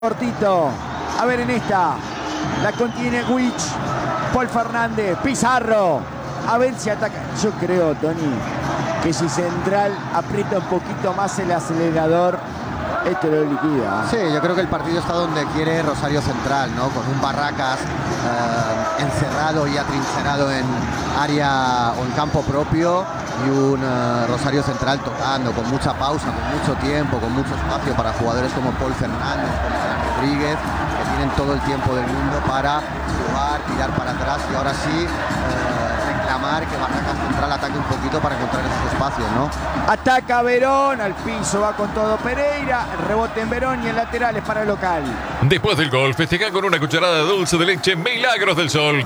Cortito. A ver en esta. La contiene Wich. Paul Fernández. Pizarro. A ver si ataca. Yo creo, Tony, que si Central aprieta un poquito más el acelerador, esto lo liquida. Sí, yo creo que el partido está donde quiere Rosario Central, ¿no? Con un Barracas encerrado y atrincherado en área o en campo propio, y un Rosario Central tocando, con mucha pausa, con mucho tiempo, con mucho espacio para jugadores como Paul Fernández, como Alan Rodríguez, que tienen todo el tiempo del mundo para jugar, tirar para atrás y ahora sí reclamar que Barracas Central ataque un poquito para encontrar esos espacios, ¿no? Ataca Verón, al piso va con todo Pereira, el rebote en Verón y el lateral es para el local. Después del gol, festeja con una cucharada de dulce de leche Milagros del Sol,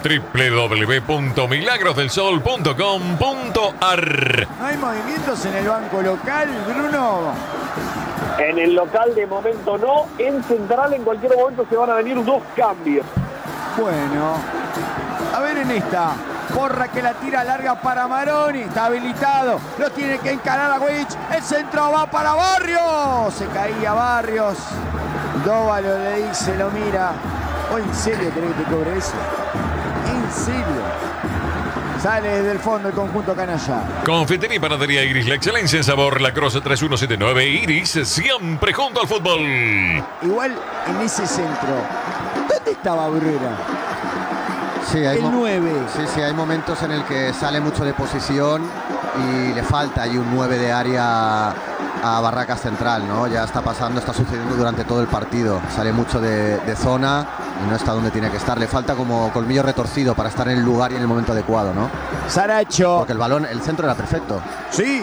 www.milagrosdelsol.com.ar. ¿No hay movimientos en el banco local, Bruno? En el local de momento no, en Central en cualquier momento se van a venir dos cambios. Bueno, a ver en esta. Porra que la tira larga para Maroni, está habilitado, lo tiene que encarar a Wich, el centro va para Barrios, se caía Barrios, Dóvalo le dice, lo mira, ¿o en serio querés que te cobre eso? ¿En serio? Sale desde el fondo el conjunto canalla. Confitería y panadería Iris, la excelencia en sabor, La Croce 3179, Iris, siempre junto al fútbol. Igual en ese centro, ¿dónde estaba Bruera? Sí, hay el 9. Sí, hay momentos en el que sale mucho de posición y le falta ahí un 9 de área a Barracas Central, ¿no? Ya está pasando, está sucediendo durante todo el partido. Sale mucho de zona y no está donde tiene que estar. Le falta como colmillo retorcido para estar en el lugar y en el momento adecuado, ¿no? Saracho. Porque el balón, el centro era perfecto. Sí.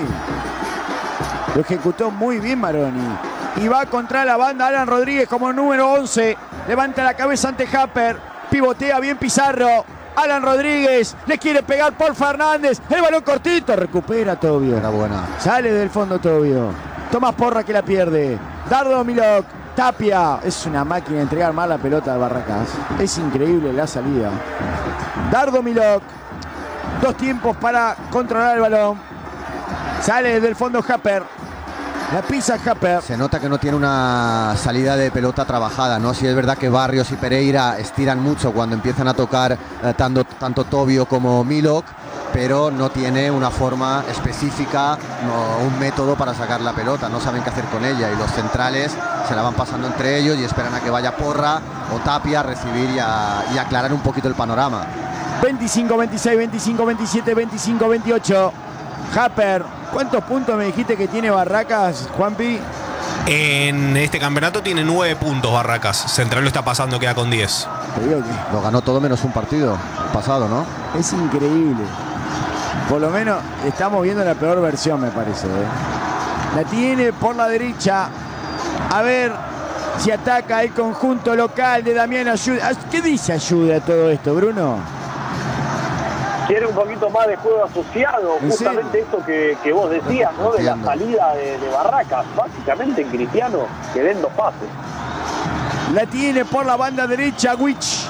Lo ejecutó muy bien Maroni. Y va contra la banda Alan Rodríguez como número 11. Levanta la cabeza ante Happer. Pivotea bien Pizarro. Alan Rodríguez. Le quiere pegar Paul Fernández. El balón cortito. Recupera Tobio. Era buena. Sale del fondo Tobio. Tomás Porra que la pierde. Dardo Milok. Tapia. Es una máquina de entregar mal la pelota al Barracas. Es increíble la salida. Dardo Milok. Dos tiempos para controlar el balón. Sale del fondo Happer. La pisa Happer. Se nota que no tiene una salida de pelota trabajada, ¿no? Sí es verdad que Barrios y Pereira estiran mucho cuando empiezan a tocar tanto Tobio como Milok, pero no tiene una forma específica, no, un método para sacar la pelota, no saben qué hacer con ella y los centrales se la van pasando entre ellos y esperan a que vaya Porra o Tapia a recibir y aclarar un poquito el panorama. 25-26, 25-27, 25-28. Happer. ¿Cuántos puntos me dijiste que tiene Barracas, Juanpi? En este campeonato tiene 9 puntos Barracas. Central lo está pasando, queda con 10. Te digo que lo ganó todo menos un partido pasado, ¿no? Es increíble. Por lo menos estamos viendo la peor versión, me parece, ¿eh? La tiene por la derecha. A ver si ataca el conjunto local de Damián Ayuda. ¿Qué dice Ayuda a todo esto, Bruno? Quiere un poquito más de juego asociado, justamente esto que vos decías, ¿no? De la salida de Barracas, básicamente en Cristiano, que den dos pases. La tiene por la banda derecha Wich.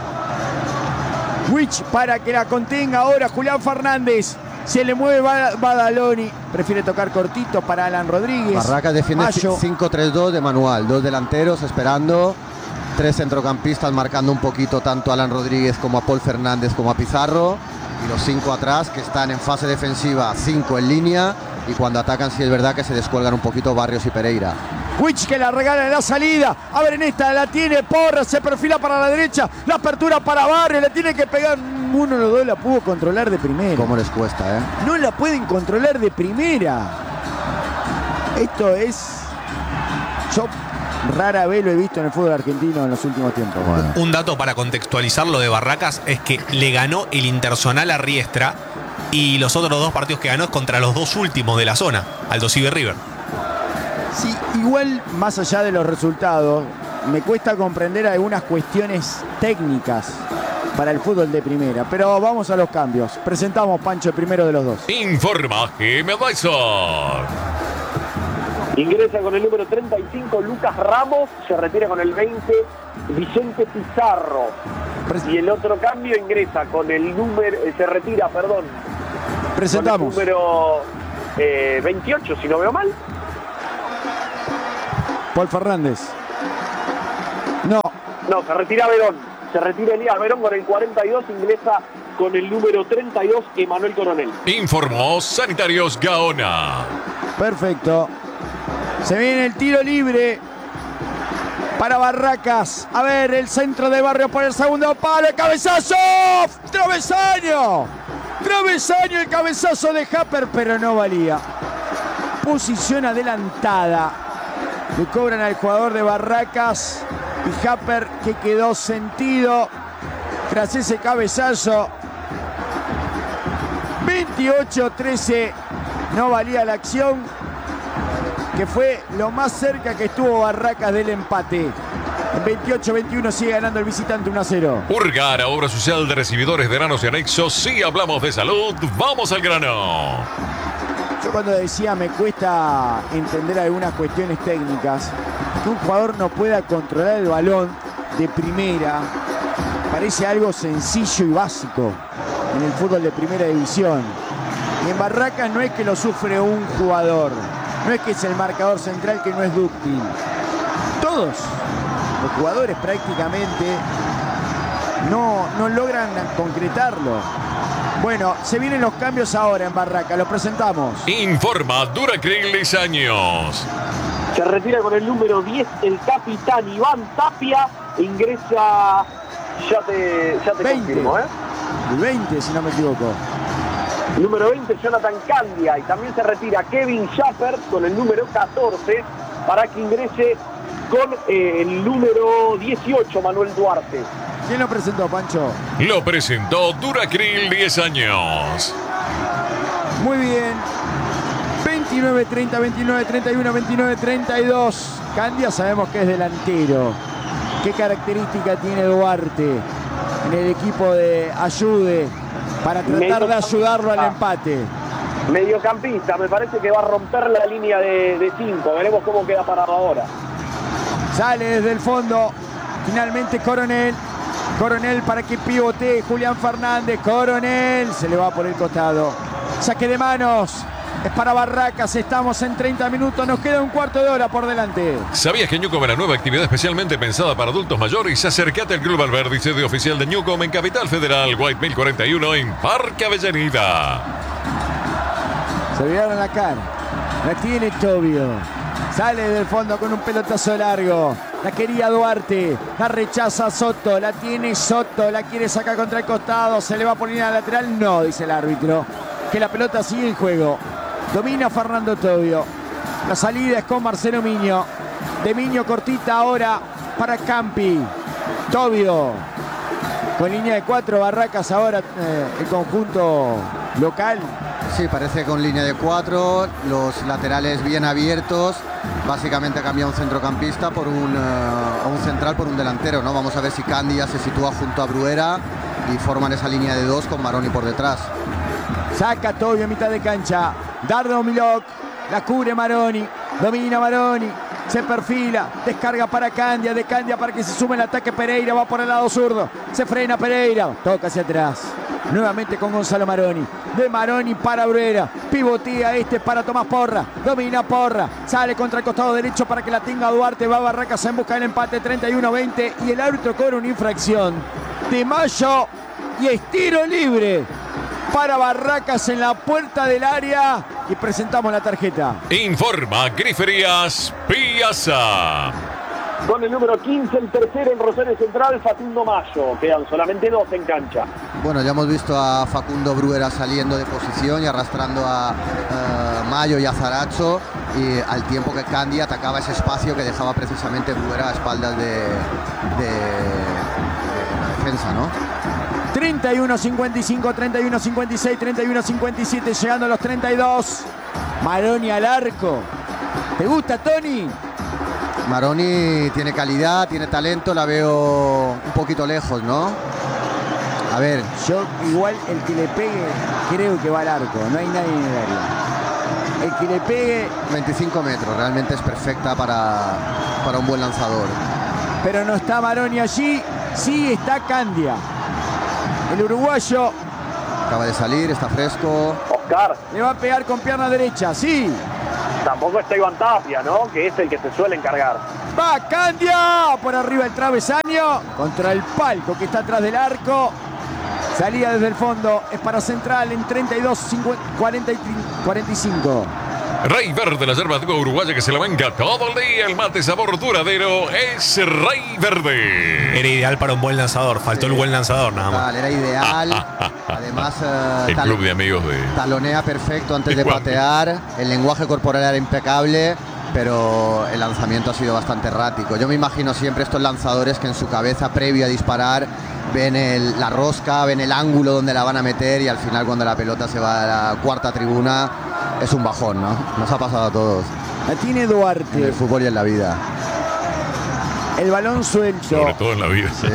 Wich para que la contenga ahora Julián Fernández. Se le mueve Badaloni. Prefiere tocar cortito para Alan Rodríguez. Barracas defiende 5-3-2 de manual. Dos delanteros esperando. Tres centrocampistas marcando un poquito tanto a Alan Rodríguez como a Paul Fernández como a Pizarro. Y los 5 atrás que están en fase defensiva, 5 en línea. Y cuando atacan sí es verdad que se descuelgan un poquito Barrios y Pereira. Wich que la regala en la salida. A ver, en esta la tiene Porra, se perfila para la derecha. La apertura para Barrios, le tiene que pegar. Uno de los dos la pudo controlar de primera. ¿Cómo les cuesta, eh? No la pueden controlar de primera. Esto es... Yo rara vez lo he visto en el fútbol argentino en los últimos tiempos. Bueno. Un dato para contextualizar lo de Barracas es que le ganó el Internacional a Riestra y los otros dos partidos que ganó es contra los dos últimos de la zona, Aldosivi y River. Sí, igual más allá de los resultados, me cuesta comprender algunas cuestiones técnicas para el fútbol de primera. Pero vamos a los cambios. Presentamos, Pancho, el primero de los dos. Informa Game Advisor. Ingresa con el número 35 Lucas Ramos, se retira con el 20 Vicente Pizarro. Y el otro cambio ingresa con el número, se retira, perdón. Presentamos. Con el número 28, si no veo mal. Paul Fernández. No, se retira Verón. Se retira Elías Verón con el 42, ingresa con el número 32, Emanuel Coronel. Informó Sanitarios Gaona. Perfecto. Se viene el tiro libre para Barracas. A ver, el centro de Barrio por el segundo palo. ¡El cabezazo! ¡Travesaño! Travesaño, el cabezazo de Happer, pero no valía. Posición adelantada. Le cobran al jugador de Barracas. Y Happer, que quedó sentido tras ese cabezazo. 28-13. No valía la acción, que fue lo más cerca que estuvo Barracas del empate. En 28-21 sigue ganando el visitante 1-0. Urgara, obra social de recibidores de granos y anexos. Si hablamos de salud, vamos al grano. Yo cuando decía me cuesta entender algunas cuestiones técnicas, que un jugador no pueda controlar el balón de primera, parece algo sencillo y básico en el fútbol de primera división. Y en Barracas no es que lo sufre un jugador, no es que es el marcador central que no es dúctil. Todos los jugadores prácticamente no logran concretarlo. Bueno, se vienen los cambios ahora en Barracas, los presentamos. Informa Duracrilis Años. Se retira con el número 10 el capitán Iván Tapia. Ingresa, ya te 20. confirmo, El 20, si no me equivoco. Número 20, Jonathan Candia. Y también se retira Kevin Schaffer con el número 14 para que ingrese con el número 18, Manuel Duarte. ¿Quién lo presentó, Pancho? Lo presentó Duracril 10 años. Muy bien. 29-30, 29-31, 29-32. Candia sabemos que es delantero. ¿Qué característica tiene Duarte en el equipo de Ayude para tratar de ayudarlo al empate? Mediocampista, me parece que va a romper la línea de 5. Veremos cómo queda parado ahora. Sale desde el fondo. Finalmente Coronel. Coronel para que pivotee Julián Fernández. Coronel se le va por el costado. Saque de manos. Es para Barracas. Estamos en 30 minutos. Nos queda un cuarto de hora por delante. ¿Sabías que Newcom era nueva actividad especialmente pensada para adultos mayores? Acércate al Club Alberdi, sede oficial de Newcom en Capital Federal, White 1041 en Parque Avellaneda. Se vieron la cara. La tiene Tobio. Sale del fondo con un pelotazo largo. La quería Duarte. La rechaza Soto. La tiene Soto. La quiere sacar contra el costado. Se le va por línea lateral. No, dice el árbitro. Que la pelota sigue en juego. Domina Fernando Tobio. La salida es con Marcelo Miño. De Miño cortita ahora para Campi. Tobio. Con línea de 4. Barracas ahora el conjunto local. Sí, parece con línea de 4, los laterales bien abiertos. Básicamente cambia un centrocampista por un central por un delantero, ¿no? Vamos a ver si Candia se sitúa junto a Bruera y forman esa línea de 2 con Maroni por detrás. Saca Tobio a mitad de cancha. Dardo Milok. La cubre Maroni. Domina Maroni. Se perfila. Descarga para Candia. De Candia para que se sume el ataque Pereira. Va por el lado zurdo. Se frena Pereira. Toca hacia atrás. Nuevamente con Gonzalo Maroni. De Maroni para Bruera. Pivotea para Tomás Porra. Domina Porra. Sale contra el costado derecho para que la tenga Duarte. Va Barracas en busca del empate 31-20. Y el árbitro cobra una infracción de Mayo. Y es tiro libre para Barracas en la puerta del área. Y presentamos la tarjeta. Informa Griferías Piazza. Con el número 15, el tercero en Rosario Central, Facundo Mayo. Quedan solamente 2 en cancha. Bueno, ya hemos visto a Facundo Bruera saliendo de posición y arrastrando a Mayo y a Zaracho, y al tiempo que Candia atacaba ese espacio que dejaba precisamente Bruera a espaldas de la defensa, ¿no? 31-55, 31-56, 31-57, llegando a los 32. Maroni al arco. ¿Te gusta, Tony? Maroni tiene calidad, tiene talento, la veo un poquito lejos, ¿no? A ver. Yo igual el que le pegue creo que va al arco, no hay nadie en el área. El que le pegue... 25 metros, realmente es perfecta para un buen lanzador. Pero no está Maroni allí, sí está Candia. El uruguayo... Acaba de salir, está fresco. Oscar. Le va a pegar con pierna derecha, sí. Tampoco está Iván Tapia, ¿no? Que es el que se suele encargar. Va Candia. Por arriba el travesaño. Contra el palco que está atrás del arco. Salida desde el fondo. Es para Central en 32, 45. Rey Verde, la yerba uruguaya que se la banca todo el día. El mate sabor duradero es Rey Verde. Era ideal para un buen lanzador. Faltó el buen lanzador nada más. Era ideal. Además, El club de amigos de... talonea perfecto antes de patear. El lenguaje corporal era impecable, pero el lanzamiento ha sido bastante errático. Yo me imagino siempre estos lanzadores que en su cabeza, previo a disparar, ven la rosca, ven el ángulo donde la van a meter, y al final, cuando la pelota se va a la cuarta tribuna, es un bajón, ¿no? Nos ha pasado a todos. La tiene Duarte. En el fútbol y en la vida. El balón suelto. Sobre todo en la vida. Sí.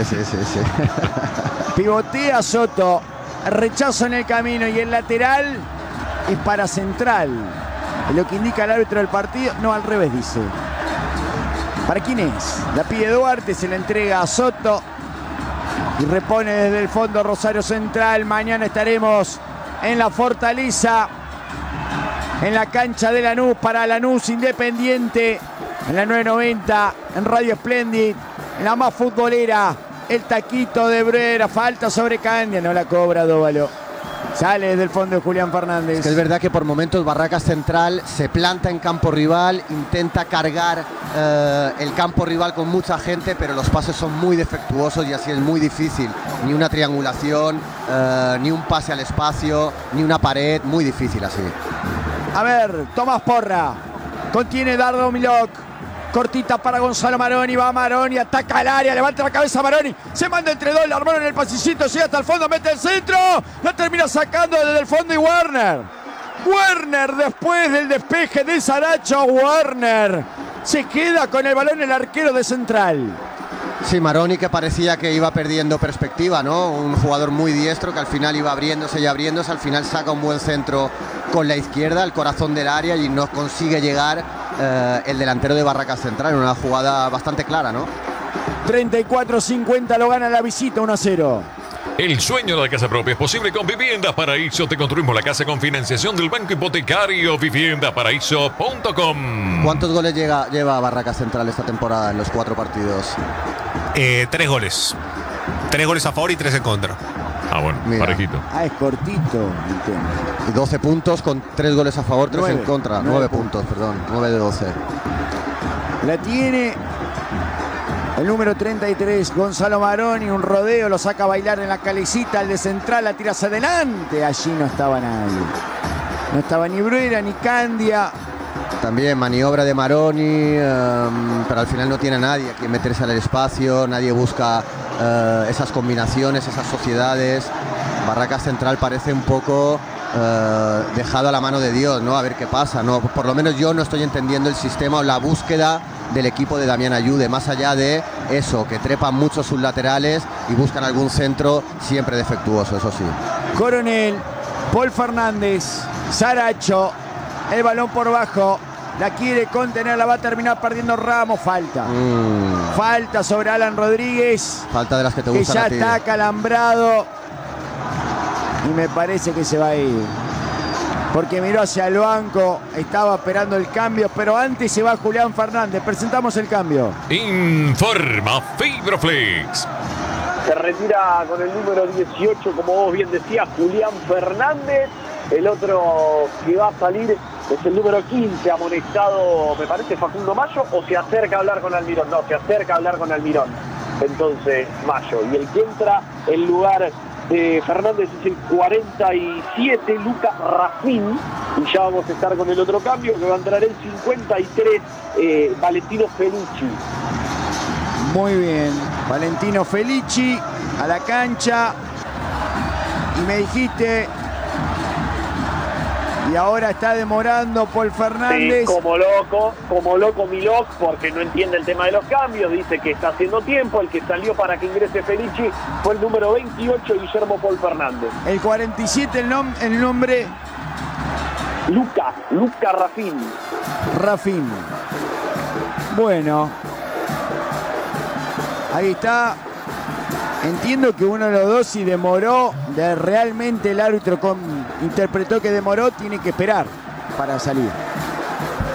Pivotea Soto. Rechazo en el camino y el lateral es para Central. Es lo que indica el árbitro del partido. No, al revés dice. ¿Para quién es? La pide Duarte, se la entrega a Soto. Y repone desde el fondo Rosario Central. Mañana estaremos en la Fortaleza, en la cancha de Lanús, para Lanús Independiente, en la 990, en Radio Splendid, en la más futbolera, el taquito de Brera. Falta sobre Candia, no la cobra Dóvalo. Sale desde el fondo de Julián Fernández. Es verdad que por momentos Barracas Central se planta en campo rival, intenta cargar el campo rival con mucha gente, pero los pases son muy defectuosos y así es muy difícil. Ni una triangulación, ni un pase al espacio, ni una pared, muy difícil así. A ver, Tomás Porra. Contiene Dardo Milok. Cortita para Gonzalo Maroni. Va Maroni, ataca al área, levanta la cabeza Maroni. Se manda entre dos, la armaron en el pasillito, llega hasta el fondo, mete el centro. La termina sacando desde el fondo y Werner. Werner, después del despeje de Saracho, Werner se queda con el balón el arquero de Central. Sí, Maroni, que parecía que iba perdiendo perspectiva, ¿no? Un jugador muy diestro que al final iba abriéndose y abriéndose. Al final saca un buen centro con la izquierda, el corazón del área, y no consigue llegar el delantero de Barracas Central. Una jugada bastante clara, ¿no? 34-50 lo gana la visita, 1-0. El sueño de la casa propia es posible con Viviendas Paraíso. Te construimos la casa con financiación del Banco Hipotecario. Viviendaparaíso.com. ¿Cuántos goles lleva Barracas Central esta temporada en los 4 partidos? 3 goles. 3 goles a favor y 3 en contra. Ah, bueno, Mira. parejito. Es cortito el tema. Y 12 puntos con 3 goles a favor, 3 en contra. 9 puntos, perdón. 9 de 12. La tiene el número 33, Gonzalo Maroni. Un rodeo, lo saca a bailar en la calecita. El de Central la tira hacia adelante. Allí no estaba nadie. No estaba ni Bruera ni Candia. También maniobra de Maroni, pero al final no tiene a nadie a quien meterse al espacio. Nadie busca esas combinaciones, esas sociedades. Barracas Central parece un poco dejado a la mano de Dios, ¿no? A ver qué pasa, ¿no? Por lo menos yo no estoy entendiendo el sistema o la búsqueda del equipo de Damián Ayude, más allá de eso, que trepan mucho sus laterales y buscan algún centro siempre defectuoso, eso sí. Coronel, Paul Fernández, Saracho, el balón por bajo, la quiere contener, la va a terminar perdiendo Ramos. Falta. Falta sobre Alan Rodríguez. Falta de las que te Que gustan ya a ti. está acalambrado. Y me parece que se va a ir. Porque miró hacia el banco, estaba esperando el cambio, pero antes se va Julián Fernández. Presentamos el cambio. Informa Fibroflex. Se retira con el número 18, como vos bien decías, Julián Fernández. El otro que va a salir es el número 15, amonestado, me parece, Facundo Mayo, o se acerca a hablar con Almirón. No, se acerca a hablar con Almirón. Entonces, Mayo. Y el que entra en lugar de Fernández es el 47, Lucas Rafín. Y ya vamos a estar con el otro cambio, que va a entrar el 53, Valentino Felici. Muy bien. Valentino Felici a la cancha. Y me dijiste... Y ahora está demorando Paul Fernández. Sí, como loco Milok, porque no entiende el tema de los cambios, dice que está haciendo tiempo. El que salió para que ingrese Felici fue el número 28, Guillermo Paul Fernández. El 47, el nombre Luca Rafín. Rafín. Bueno, ahí está. Entiendo que uno de los dos, si demoró, realmente el árbitro interpretó que demoró, tiene que esperar para salir.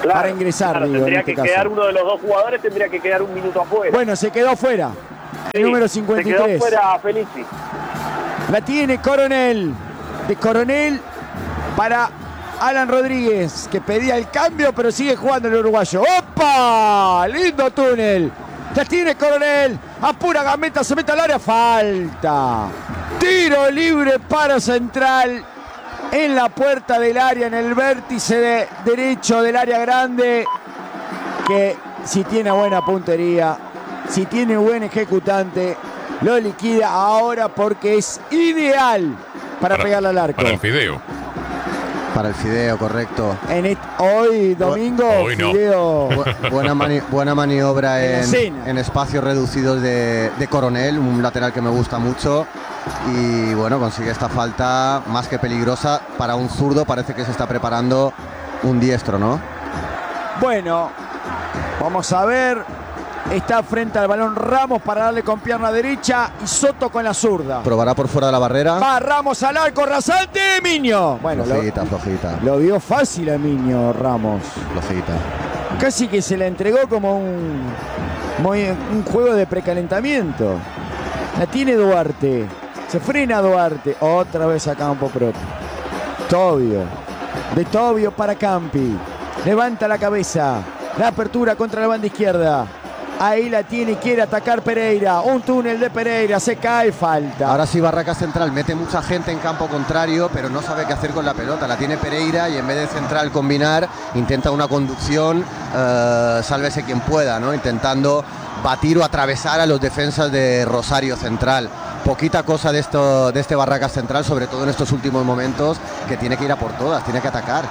Claro, para ingresar. claro, digo, en tendría este que caso. quedar uno de los dos jugadores, tendría que quedar un minuto afuera. Bueno, se quedó fuera. Sí, El número se 53. quedó fuera Felici. La tiene Coronel. De Coronel para Alan Rodríguez, que pedía el cambio, pero sigue jugando el uruguayo. ¡Opa! Lindo túnel. La tiene Coronel. A pura gambeta se mete al área. Falta. Tiro libre para Central. En la puerta del área, en el vértice derecho del área grande. Que si tiene buena puntería, si tiene buen ejecutante, lo liquida ahora porque es ideal para pegarle al arco. Para el Fideo. Para el Fideo, correcto. Hoy domingo, Hoy no. Fideo. Buena maniobra En la cena. en espacios reducidos de Coronel, un lateral que me gusta mucho. Y bueno, consigue esta falta más que peligrosa para un zurdo. Parece que se está preparando un diestro, ¿no? Bueno, vamos a ver. Está frente al balón Ramos para darle con pierna derecha y Soto con la zurda. Probará por fuera de la barrera. Va Ramos al arco, rasante, Miño. Bueno, Flojita. lo vio fácil a Miño Ramos. Flojita. Casi que se la entregó como un juego de precalentamiento. La tiene Duarte. Se frena Duarte. Otra vez a campo propio. Tobio. De Tobio para Campi. Levanta la cabeza. La apertura contra la banda izquierda. Ahí la tiene y quiere atacar Pereira. Un túnel de Pereira. Se cae, falta. Ahora sí, Barracas Central mete mucha gente en campo contrario, pero no sabe qué hacer con la pelota. La tiene Pereira y en vez de Central combinar, intenta una conducción, sálvese quien pueda, ¿no? Intentando batir o atravesar a los defensas de Rosario Central. Poquita cosa de este Barracas Central, sobre todo en estos últimos momentos, que tiene que ir a por todas, tiene que atacar.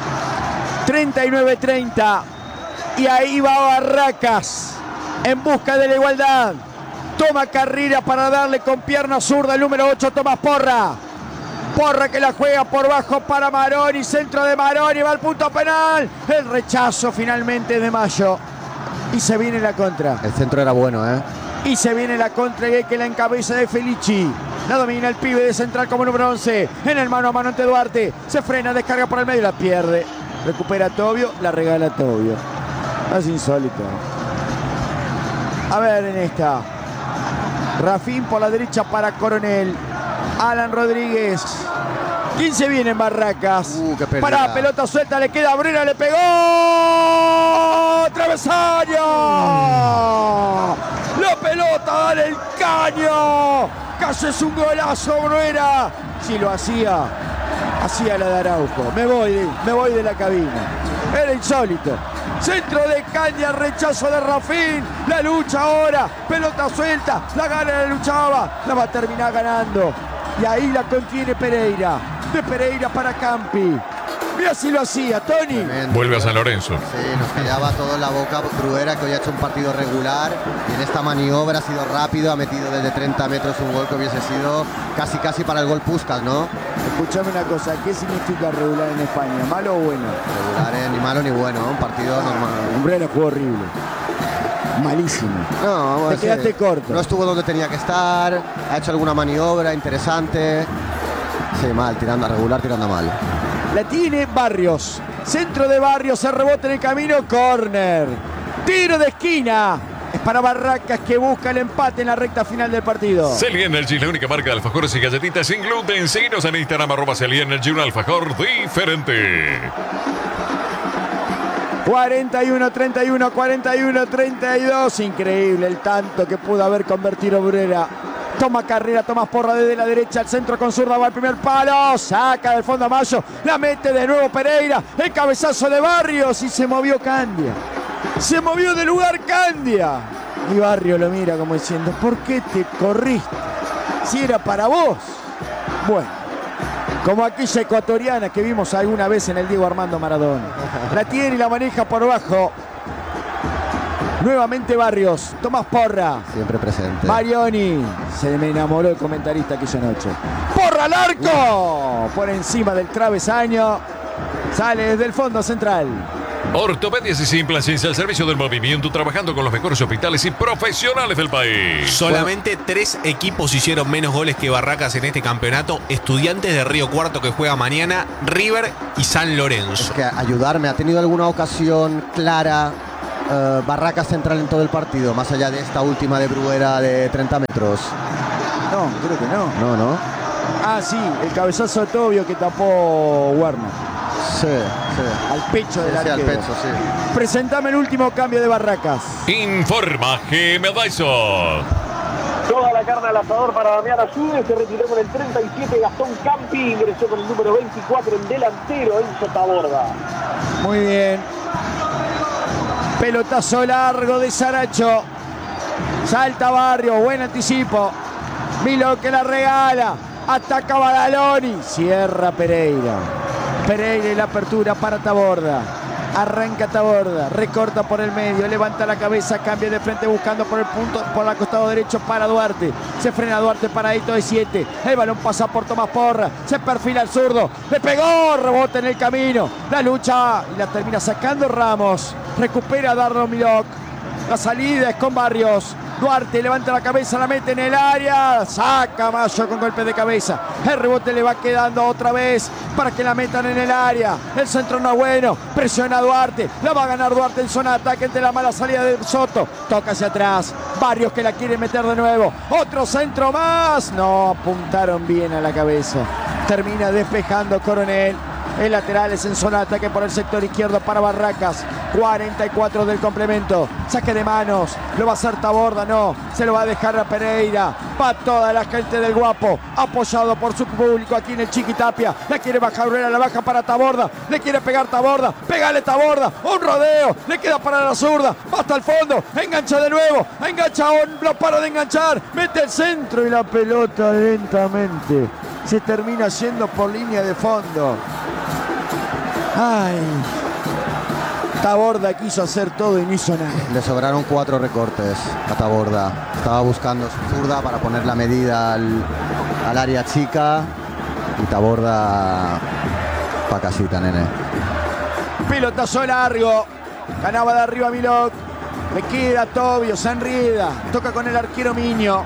39-30. Y ahí va Barracas en busca de la igualdad. Toma carrera para darle con pierna zurda el número 8, Tomás Porra. Porra que la juega por bajo para Maroni. Centro de Maroni, va al punto penal. El rechazo finalmente de Mayo. Y se viene la contra. El centro era bueno, ¿eh? Y se viene la contra y que la encabeza de Felici. La domina el pibe de Central como número 11. En el mano a mano ante Duarte. Se frena, descarga por el medio, la pierde. Recupera Tobio, la regala Tobio. Es insólito. A ver en esta. Rafín por la derecha para Coronel. Alan Rodríguez. 15 viene en Barracas. Qué pérdida. Para pelota suelta, le queda a Brera, le pegó. ¡Travesaño! La pelota da en el caño. Casi es un golazo, Brera. Si lo hacía la de Araujo. Me voy de la cabina. Era insólito. Centro de Caña, rechazo de Rafín. La lucha ahora. Pelota suelta. La gana, la luchaba. La va a terminar ganando. Y ahí la contiene Pereira. De Pereira para Campi. Mira si lo hacía, Tony. Tremendo. Vuelve a San Lorenzo. Sí, nos callaba todo en la boca Bruera, que hoy ha hecho un partido regular y en esta maniobra ha sido rápido, ha metido desde 30 metros un gol que hubiese sido casi para el gol Puskás, ¿no? Escuchame una cosa, ¿qué significa regular en España? ¿Malo o bueno? Regular, ni malo ni bueno, un partido normal. Umbrella jugó horrible. Malísimo. No, Te quedaste corto. No estuvo donde tenía que estar, ha hecho alguna maniobra interesante. Sí, mal, tirando a regular, tirando a mal. La tiene Barrios. Centro de Barrios, se rebota en el camino, córner. Tiro de esquina. Es para Barracas que busca el empate en la recta final del partido. Celly Energy, la única marca de alfajores y galletitas sin gluten. Síguenos en Instagram, @Celly Energy, un alfajor diferente. 41-31, 41-32. Increíble el tanto que pudo haber convertido Brera. Toma carrera, Tomás Porra desde la derecha, al centro con zurda, va al primer palo, saca del fondo a Mayo, la mete de nuevo Pereira, el cabezazo de Barrios y se movió Candia. Se movió de lugar Candia. Y Barrio lo mira como diciendo, ¿por qué te corriste? Si era para vos. Bueno, como aquella ecuatoriana que vimos alguna vez en el Diego Armando Maradona. La tiene y la maneja por bajo. Nuevamente Barrios, Tomás Porra. Siempre presente. Marioni. Se me enamoró el comentarista aquella noche. ¡Porra al arco! Por encima del travesaño. Sale desde el fondo central. Ortopedias y Implants al servicio del movimiento, trabajando con los mejores hospitales y profesionales del país. Solamente 3 equipos hicieron menos goles que Barracas en este campeonato. Estudiantes de Río Cuarto, que juega mañana, River y San Lorenzo. Es que ayudarme, ¿ha tenido alguna ocasión clara Barracas Central en todo el partido? Más allá de esta última de Bruera de 30 metros. No, creo que no. No. Ah, sí, el cabezazo de Tobio que tapó Werner. Sí. Al pecho del Sí, al arquero. pecho, sí. Presentame el último cambio de Barracas. Informa GM Dyson. Toda la carne al asador para Damián Ayude. Se retiró con el 37 Gastón Campi. Ingresó con el número 24 el delantero Enzo Taborda. Muy bien. Pelotazo largo de Saracho. Salta Barrio, buen anticipo. Milo que la regala. Ataca Badaloni. Cierra Pereira. Pereira y la apertura para Taborda. Arranca Taborda, recorta por el medio, levanta la cabeza, cambia de frente buscando por el punto, por el costado derecho para Duarte. Se frena Duarte, paradito de 7. El balón pasa por Tomás Porra. Se perfila el zurdo. Le pegó, rebota en el camino. La lucha y la termina sacando Ramos. Recupera Dardo Milok. La salida es con Barrios. Duarte levanta la cabeza, la mete en el área. Saca Mayo con golpe de cabeza. El rebote le va quedando otra vez para que la metan en el área. El centro no es bueno. Presiona a Duarte. La va a ganar Duarte en zona de ataque ante la mala salida de Soto. Toca hacia atrás. Barrios que la quiere meter de nuevo. Otro centro más. No apuntaron bien a la cabeza. Termina despejando Coronel. El lateral es en zona de ataque por el sector izquierdo para Barracas. 44 del complemento. Saque de manos. Lo va a hacer Taborda, no. Se lo va a dejar a Pereira. Va toda la gente del Guapo. Apoyado por su público aquí en el Chiquitapia. La quiere bajar Bruera, la baja para Taborda. Le quiere pegar Taborda. Pégale Taborda. Un rodeo. Le queda para la zurda. Va hasta el fondo. Engancha de nuevo. Engancha. No para de enganchar. Mete el centro y la pelota lentamente se termina yendo por línea de fondo. Ay, Taborda quiso hacer todo y no hizo nada. Le sobraron 4 recortes a Taborda. Estaba buscando su zurda para poner la medida al área chica. Y Taborda pa' casita, nene. Pelotazo largo. Ganaba de arriba Milok. Le queda Tobio, se enrieda. Toca con el arquero Miño.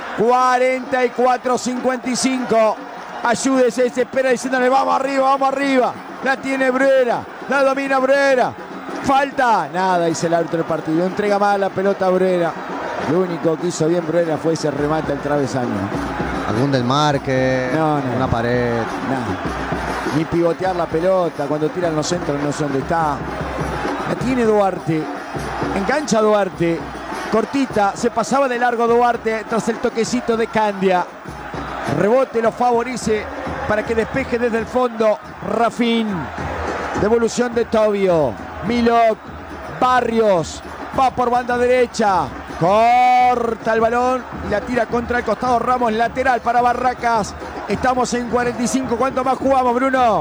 44-55. Ayude, se desespera diciéndole vamos arriba. La tiene Bruera, la domina Bruera. Falta, nada, dice el árbitro del partido. Entrega mal la pelota a Bruera. Lo único que hizo bien Bruera fue ese remate al travesaño. Algún desmarque, No. una pared. Nada. Ni pivotear la pelota cuando tiran los centros, no sé dónde está. La tiene Duarte. Engancha Duarte. Cortita, se pasaba de largo Duarte tras el toquecito de Candia. Rebote lo favorece para que despeje desde el fondo Rafín. Devolución de Tobio. Milok. Barrios. Va por banda derecha. Corta el balón y la tira contra el costado Ramos. Lateral para Barracas. Estamos en 45. ¿Cuánto más jugamos, Bruno?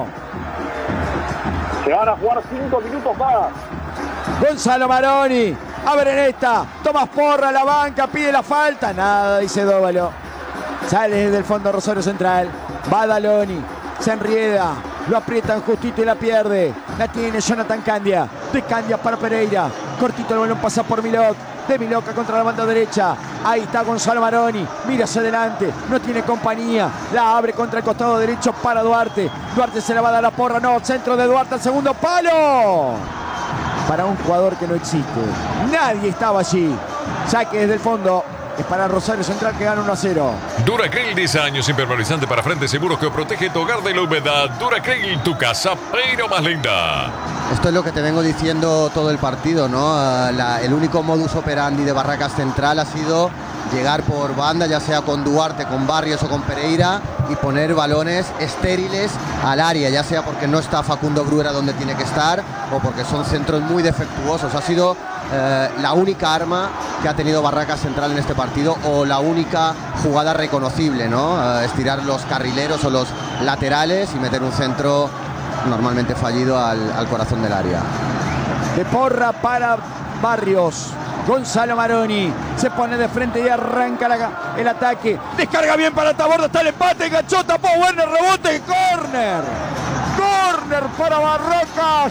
Se van a jugar 5 minutos más. Gonzalo Maroni. Abren esta. Tomás Porra, la banca, pide la falta. Nada, dice Dóvalo. Sale desde el fondo Rosario Central. Badaloni. Se enrieda. Lo aprietan justito y la pierde. La tiene Jonathan Candia. De Candia para Pereira. Cortito el balón pasa por Milok. De Miloca contra la banda derecha. Ahí está Gonzalo Maroni. Mira hacia adelante. No tiene compañía. La abre contra el costado derecho para Duarte. Duarte se la va a dar a Porra. No, centro de Duarte al segundo palo. Para un jugador que no existe. Nadie estaba allí. Saque desde el fondo. Es para Rosario Central que gana 1-0. Duracril 10 años impermeabilizante para frentes seguros que protege tu hogar de la humedad. Duracril, tu casa, pero más linda. Esto es lo que te vengo diciendo todo el partido, ¿no? El único modus operandi de Barracas Central ha sido llegar por banda, ya sea con Duarte, con Barrios o con Pereira, y poner balones estériles al área, ya sea porque no está Facundo Bruera donde tiene que estar o porque son centros muy defectuosos. Ha sido la única arma que ha tenido Barracas Central en este partido, o la única jugada reconocible, ¿no? Estirar los carrileros o los laterales y meter un centro normalmente fallido al corazón del área. De Porra para Barrios. Gonzalo Maroni se pone de frente y arranca el ataque. Descarga bien para Taborda, está el empate, enganchó, tapó Werner, rebote, córner. Córner para Barracas.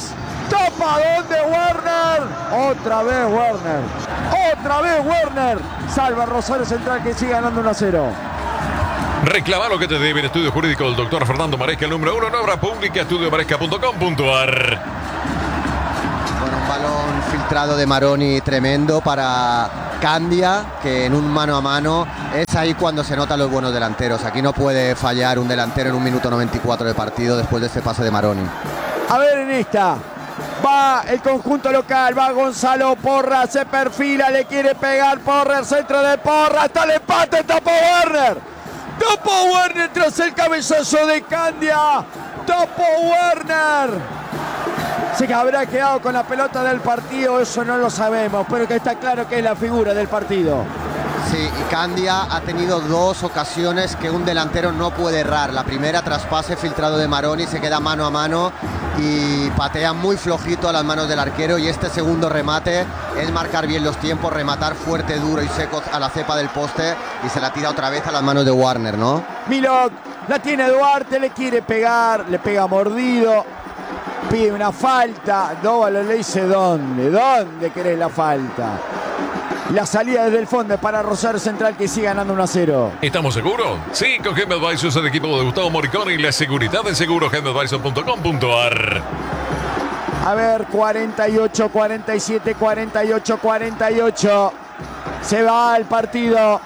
Tapa donde Werner. Otra vez Werner. Otra vez Werner. Salva Rosario Central que sigue ganando 1-0. Reclama lo que te debe el estudio jurídico del doctor Fernando Maresca, el número 1 en obra pública, estudiomaresca.com.ar. Bueno, un balón filtrado de Maroni tremendo para Candia, que en un mano a mano es ahí cuando se notan los buenos delanteros. Aquí no puede fallar un delantero en un minuto 94 de partido después de este pase de Maroni. A ver en esta. Va el conjunto local, va Gonzalo Porra, se perfila, le quiere pegar Porra, el centro de Porra, está el empate, tapó Werner. Tapó Werner tras el cabezazo de Candia. Tapó Werner. Se habrá quedado con la pelota del partido, eso no lo sabemos, pero que está claro que es la figura del partido. Sí, y Candia ha tenido dos ocasiones que un delantero no puede errar. La primera tras pase filtrado de Maroni, se queda mano a mano y patea muy flojito a las manos del arquero, y este segundo remate es marcar bien los tiempos, rematar fuerte, duro y seco a la cepa del poste, y se la tira otra vez a las manos de Warner, ¿no? Milok, la tiene Duarte, le quiere pegar, le pega mordido, pide una falta, Dóvalo le dice ¿dónde querés la falta? La salida desde el fondo para Rosario Central que sigue ganando 1-0. ¿Estamos seguros? Sí, con Home Advisors, el equipo de Gustavo Moricón y la seguridad de seguro, homeadvisors.com.ar. A ver, 48, 47, 48, 48. Se va el partido.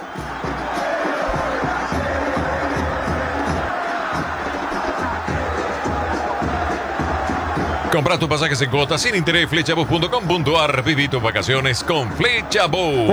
Compra tus pasajes en cuotas sin interés, flechabus.com.ar. Viví tus vacaciones con Flechabus.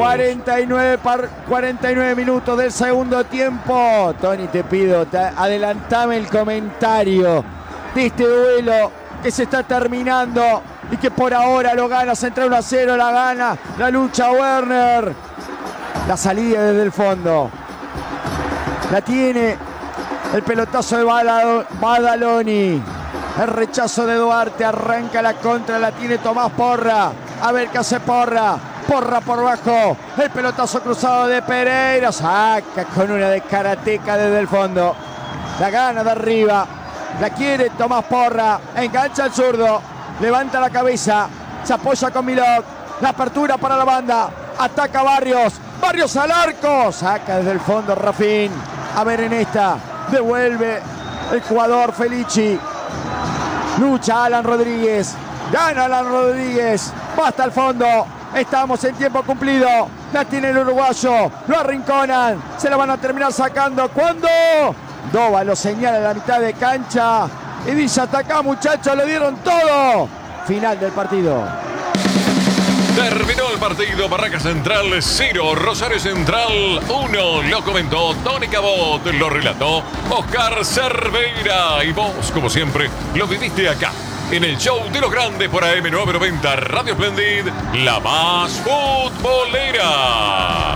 49 minutos del segundo tiempo. Tony, te pido, adelantame el comentario de este duelo que se está terminando y que por ahora lo gana Central 1-0, la gana, la lucha Werner. La salida desde el fondo. La tiene el pelotazo de Badaloni. El rechazo de Duarte, arranca la contra, la tiene Tomás Porra. A ver qué hace Porra. Porra por bajo. El pelotazo cruzado de Pereira. Saca con una de karateca desde el fondo. La gana de arriba. La quiere Tomás Porra. Engancha al zurdo. Levanta la cabeza. Se apoya con Milok. La apertura para la banda. Ataca Barrios. Barrios al arco. Saca desde el fondo Rafín. A ver en esta. Devuelve el jugador Felici. Lucha Alan Rodríguez. Gana Alan Rodríguez. Va hasta el fondo. Estamos en tiempo cumplido. La tiene el uruguayo. Lo arrinconan. Se la van a terminar sacando. ¿Cuándo? Dóvalo señala en la mitad de cancha. Y dice: hasta acá, muchachos, lo dieron todo. Final del partido. Terminó el partido. Barracas Central 0, Rosario Central 1. Lo comentó Tony Cabot, lo relató Oscar Cerveira. Y vos, como siempre, lo viviste acá, en el show de los grandes por AM990 Radio Splendid, la más futbolera.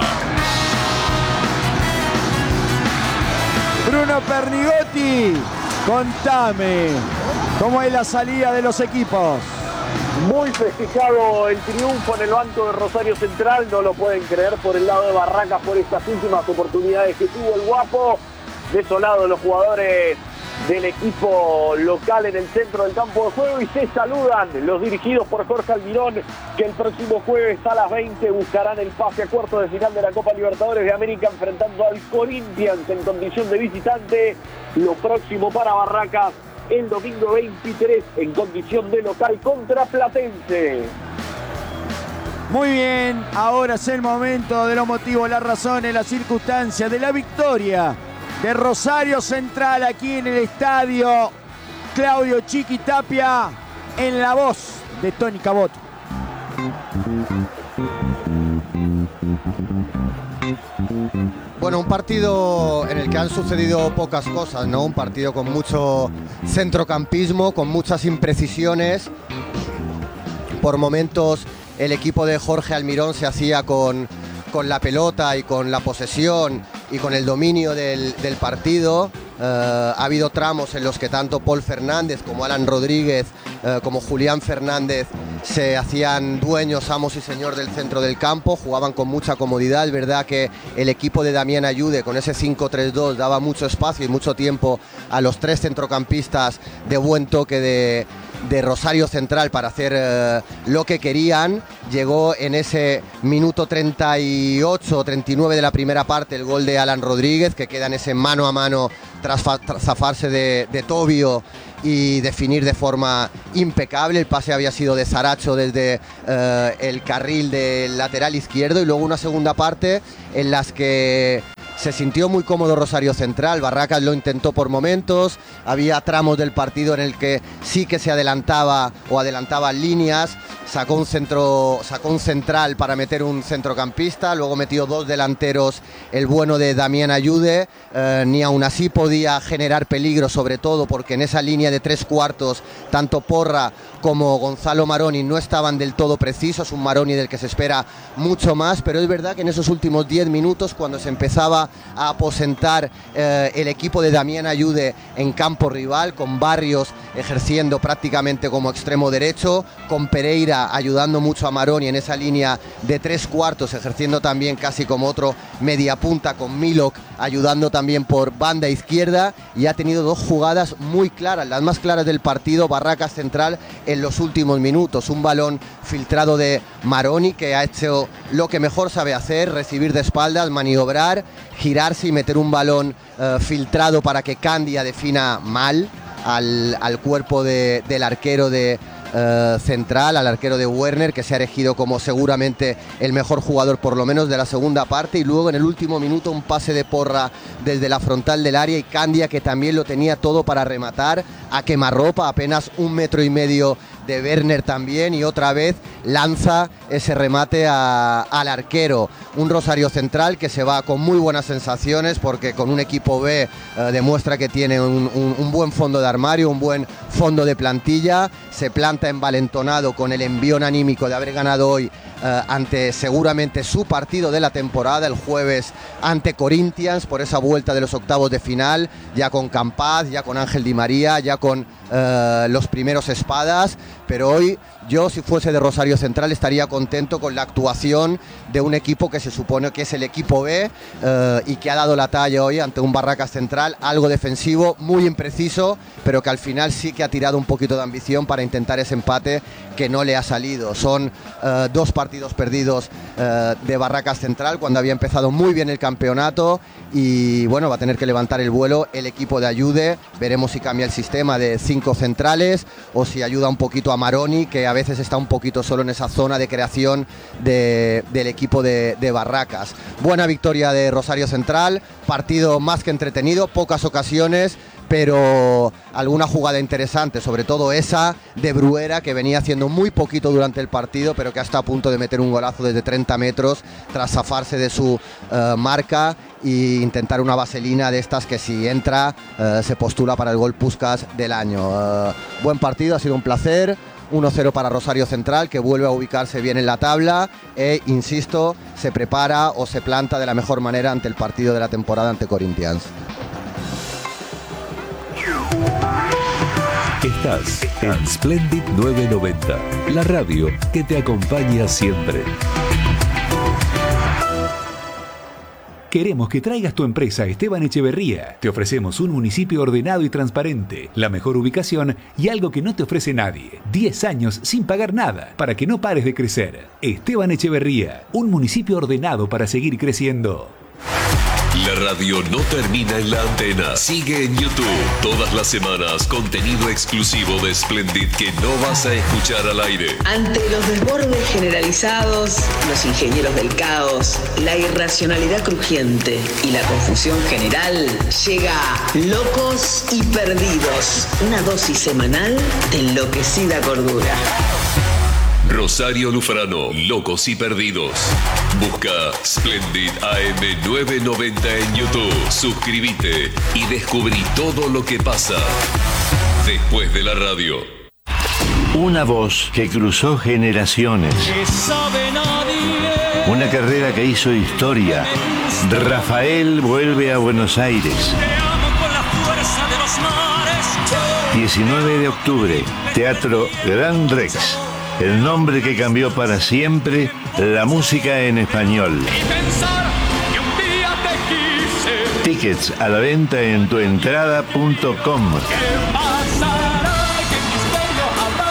Bruno Pernigotti, contame cómo es la salida de los equipos. Muy festejado el triunfo en el banco de Rosario Central, no lo pueden creer, por el lado de Barracas, por estas últimas oportunidades que tuvo el Guapo. Desolados los jugadores del equipo local en el centro del campo de juego, y se saludan los dirigidos por Jorge Almirón, que el próximo jueves a las 20 buscarán el pase a cuartos de final de la Copa Libertadores de América, enfrentando al Corinthians en condición de visitante. Lo próximo para Barracas el domingo 23 en condición de local contra Platense. Muy bien, ahora es el momento de los motivos, las razones, las circunstancias de la victoria de Rosario Central aquí en el estadio Claudio Chiqui Tapia, en la voz de Tony Cabot. Bueno, un partido en el que han sucedido pocas cosas, ¿no? Un partido con mucho centrocampismo, con muchas imprecisiones. Por momentos el equipo de Jorge Almirón se hacía con la pelota y con la posesión y con el dominio del partido. Ha habido tramos en los que tanto Paul Fernández como Alan Rodríguez como Julián Fernández se hacían dueños, amos y señor del centro del campo, jugaban con mucha comodidad. Es verdad que el equipo de Damián Ayude con ese 5-3-2 daba mucho espacio y mucho tiempo a los tres centrocampistas de buen toque de Rosario Central para hacer lo que querían. Llegó en ese minuto 38 o 39 de la primera parte el gol de Alan Rodríguez, que queda en ese mano a mano tras zafarse de Tobio y definir de forma impecable. El pase había sido de Saracho desde el carril del lateral izquierdo, y luego una segunda parte en las que se sintió muy cómodo Rosario Central. Barracas lo intentó por momentos, había tramos del partido en el que sí que se adelantaba o adelantaban líneas, sacó un central para meter un centrocampista, luego metió dos delanteros, el bueno de Damián Ayude, ni aún así podía generar peligro, sobre todo porque en esa línea de tres cuartos tanto Porra como Gonzalo Maroni no estaban del todo precisos, un Maroni del que se espera mucho más, pero es verdad que en esos últimos 10 minutos, cuando se empezaba a aposentar el equipo de Damián Ayude en campo rival, con Barrios ejerciendo prácticamente como extremo derecho, con Pereira ayudando mucho a Maroni en esa línea de tres cuartos, ejerciendo también casi como otro mediapunta, con Milok ayudando también por banda izquierda, y ha tenido dos jugadas muy claras, las más claras del partido, Barracas Central en los últimos minutos. Un balón filtrado de Maroni, que ha hecho lo que mejor sabe hacer, recibir de espaldas, maniobrar, girarse y meter un balón filtrado para que Candia defina mal al cuerpo del arquero de Central, al arquero de Werner, que se ha erigido como seguramente el mejor jugador por lo menos de la segunda parte. Y luego en el último minuto un pase de Porra desde la frontal del área, y Candia, que también lo tenía todo para rematar a quemarropa, apenas 1,5 metros de Werner también, y otra vez lanza ese remate al arquero. Un Rosario Central que se va con muy buenas sensaciones, porque con un equipo B demuestra que tiene un buen fondo de armario, un buen fondo de plantilla, se planta envalentonado con el envión anímico de haber ganado hoy ante seguramente su partido de la temporada, el jueves ante Corinthians, por esa vuelta de los octavos de final, ya con Campaz, ya con Ángel Di María, ya con los primeros espadas. Pero hoy yo, si fuese de Rosario Central, estaría contento con la actuación de un equipo que se supone que es el equipo B y que ha dado la talla hoy ante un Barracas Central algo defensivo, muy impreciso, pero que al final sí que ha tirado un poquito de ambición para intentar ese empate que no le ha salido. Son 2 partidos perdidos de Barracas Central cuando había empezado muy bien el campeonato, y bueno, va a tener que levantar el vuelo el equipo de Ayude. Veremos si cambia el sistema de 5 centrales o si ayuda un poquito a Maroni, que a veces está un poquito solo en esa zona de creación del equipo de Barracas. Buena victoria de Rosario Central, partido más que entretenido, pocas ocasiones, pero alguna jugada interesante, sobre todo esa de Bruera, que venía haciendo muy poquito durante el partido, pero que está a punto de meter un golazo desde 30 metros tras zafarse de su marca e intentar una vaselina de estas que, si entra, se postula para el gol Puskás del año. Buen partido, ha sido un placer. 1-0 para Rosario Central, que vuelve a ubicarse bien en la tabla e, insisto, se prepara o se planta de la mejor manera ante el partido de la temporada ante Corinthians. Estás en Splendid 990, la radio que te acompaña siempre. Queremos que traigas tu empresa a Esteban Echeverría. Te ofrecemos un municipio ordenado y transparente, la mejor ubicación y algo que no te ofrece nadie. 10 años sin pagar nada, para que no pares de crecer. Esteban Echeverría, un municipio ordenado para seguir creciendo. La radio no termina en la antena. Sigue en YouTube. Todas las semanas, contenido exclusivo de Splendid que no vas a escuchar al aire. Ante los desbordes generalizados, los ingenieros del caos, la irracionalidad crujiente y la confusión general, llega Locos y Perdidos, una dosis semanal de enloquecida cordura. Rosario Lufrano, Locos y Perdidos. Busca Splendid AM 990 en YouTube. Suscríbete y descubrí todo lo que pasa después de la radio. Una voz que cruzó generaciones. Una carrera que hizo historia. Rafael vuelve a Buenos Aires. 19 de octubre, Teatro Gran Rex. El nombre que cambió para siempre la música en español. Tickets a la venta en tuentrada.com.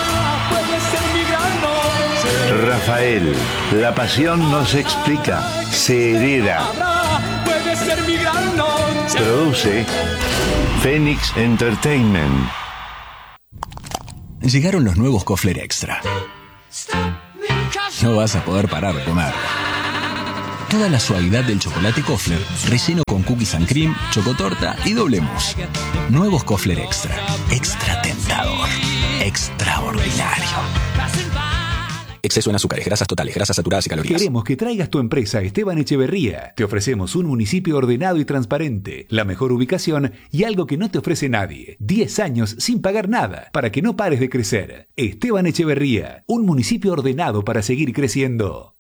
Rafael, la pasión no se explica, se hereda. Produce Phoenix Entertainment. Llegaron los nuevos Kofler Extra. No vas a poder parar de comer. Toda la suavidad del chocolate Kofler, relleno con cookies and cream, chocotorta y doble mousse. Nuevos Kofler Extra. Extra tentador. Extraordinario. Exceso en azúcares, grasas totales, grasas saturadas y calorías. Queremos que traigas tu empresa a Esteban Echeverría. Te ofrecemos un municipio ordenado y transparente, la mejor ubicación y algo que no te ofrece nadie. 10 años sin pagar nada, para que no pares de crecer. Esteban Echeverría, un municipio ordenado para seguir creciendo.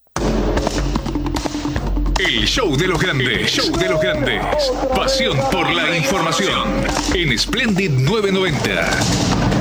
El show de los grandes, show de los grandes. Pasión por la información en Splendid 990.